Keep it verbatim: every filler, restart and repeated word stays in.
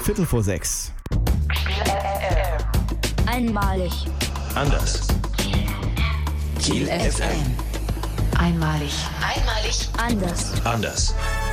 Viertel vor sechs. Einmalig. Anders. Kiel F M. Einmalig. Einmalig. Anders. Anders.